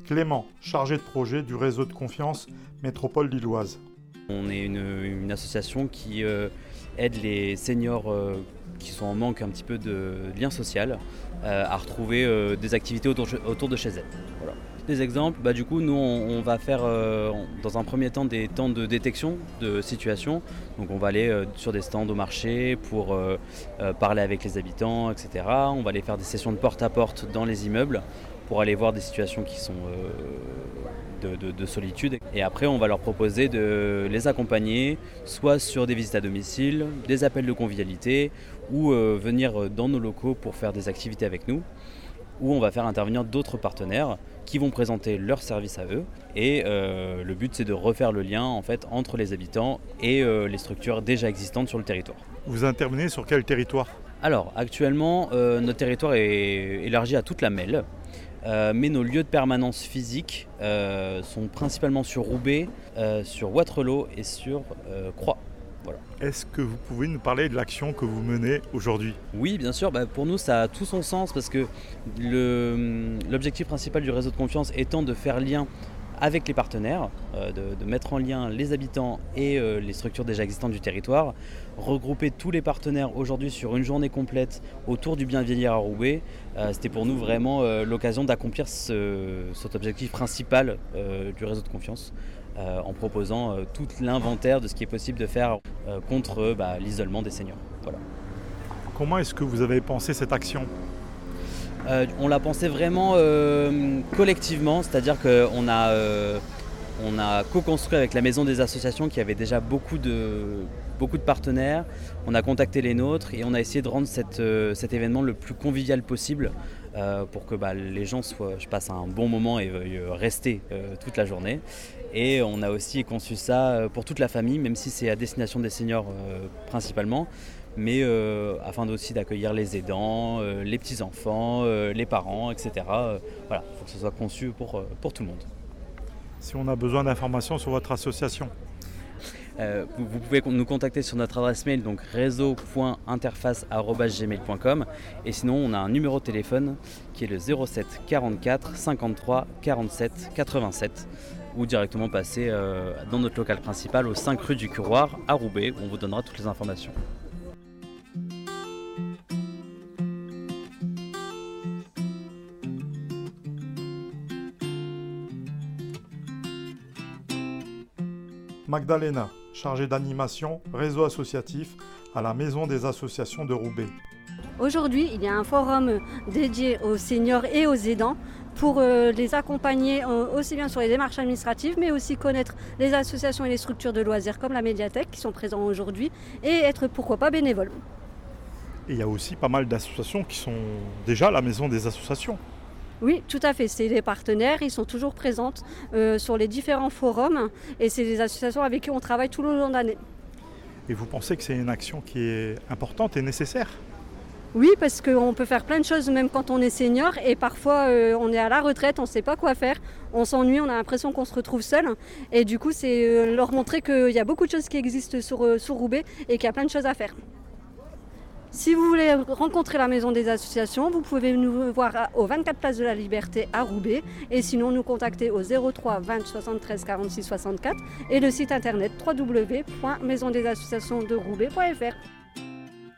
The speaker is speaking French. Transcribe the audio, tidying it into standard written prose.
Clément, chargé de projet du réseau de confiance Métropole Lilloise. On est une association qui aide les seniors qui sont en manque un petit peu de lien social à retrouver des activités autour de chez elles. Voilà. Des exemples, du coup nous on va faire dans un premier temps des temps de détection de situation. Donc on va aller sur des stands au marché pour parler avec les habitants, etc. On va aller faire des sessions de porte-à-porte dans les immeubles pour aller voir des situations qui sont de solitude. Et après, on va leur proposer de les accompagner, soit sur des visites à domicile, des appels de convivialité, ou venir dans nos locaux pour faire des activités avec nous, où on va faire intervenir d'autres partenaires qui vont présenter leurs services à eux. Et le but, c'est de refaire le lien en fait, entre les habitants et les structures déjà existantes sur le territoire. Vous intervenez sur quel territoire ? Alors, actuellement, notre territoire est élargi à toute la Melle. Mais nos lieux de permanence physiques sont principalement sur Roubaix, sur Wattrelos et sur Croix. Voilà. Est-ce que vous pouvez nous parler de l'action que vous menez aujourd'hui ? Oui, bien sûr. Pour nous, ça a tout son sens parce que l'objectif principal du réseau de confiance étant de faire lien avec les partenaires, de mettre en lien les habitants et les structures déjà existantes du territoire, regrouper tous les partenaires aujourd'hui sur une journée complète autour du bien vieillir à Roubaix, c'était pour nous vraiment l'occasion d'accomplir cet objectif principal du réseau de confiance en proposant tout l'inventaire de ce qui est possible de faire contre l'isolement des seniors. Voilà. Comment est-ce que vous avez pensé cette action ? On l'a pensé vraiment collectivement, c'est-à-dire qu'on a co-construit avec la Maison des associations qui avait déjà beaucoup de partenaires. On a contacté les nôtres et on a essayé de rendre cet événement le plus convivial possible pour que les gens passent un bon moment et veuillent rester toute la journée. Et on a aussi conçu ça pour toute la famille, même si c'est à destination des seniors principalement. Mais afin aussi d'accueillir les aidants, les petits-enfants, les parents, etc. Voilà, il faut que ce soit conçu pour tout le monde. Si on a besoin d'informations sur votre association, vous pouvez nous contacter sur notre adresse mail, donc réseau.interface@gmail.com. Et sinon, on a un numéro de téléphone qui est le 07 44 53 47 87. Ou directement passer dans notre local principal au 5 rue du Curoir à Roubaix, où on vous donnera toutes les informations. Magdalena, chargée d'animation, réseau associatif à la Maison des associations de Roubaix. Aujourd'hui, il y a un forum dédié aux seniors et aux aidants pour les accompagner aussi bien sur les démarches administratives, mais aussi connaître les associations et les structures de loisirs comme la médiathèque qui sont présents aujourd'hui et être pourquoi pas bénévole. Et il y a aussi pas mal d'associations qui sont déjà à la Maison des associations. Oui, tout à fait. C'est les partenaires, ils sont toujours présents sur les différents forums et c'est des associations avec qui on travaille tout le long de l'année. Et vous pensez que c'est une action qui est importante et nécessaire ? Oui, parce qu'on peut faire plein de choses même quand on est senior et parfois on est à la retraite, on ne sait pas quoi faire, on s'ennuie, on a l'impression qu'on se retrouve seul et du coup c'est leur montrer qu'il y a beaucoup de choses qui existent sur Roubaix et qu'il y a plein de choses à faire. Si vous voulez rencontrer la Maison des associations, vous pouvez nous voir au 24 Place de la Liberté à Roubaix et sinon nous contacter au 03 20 73 46 64 et le site internet www.maisondesassociationsderoubaix.fr.